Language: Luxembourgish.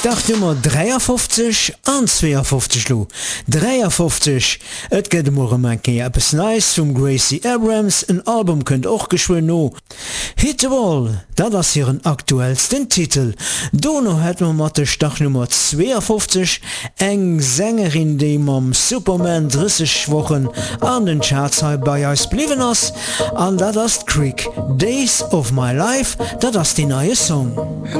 Startnummer 53 an 52 lo. 53, et gëtt morgen enke appes nice vum Gracie Abrams, ein Album kënnt och geschwoen no. Hit the Wall, dat ass hireieren aktuellsten Titel. Dono het man mat de Startnummer 52 eng Sängerin, déi mam Superman 30 Wochen an den Chartshai bei eis bliwen ass, an dat ass Creek, Days of My Life, dat ass die neue Song.